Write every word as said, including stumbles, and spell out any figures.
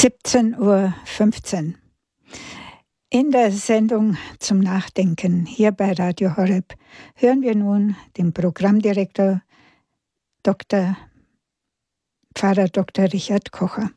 siebzehn Uhr fünfzehn. In der Sendung zum Nachdenken hier bei Radio Horeb hören wir nun den Programmdirektor Doktor Pfarrer Doktor Richard Kocher.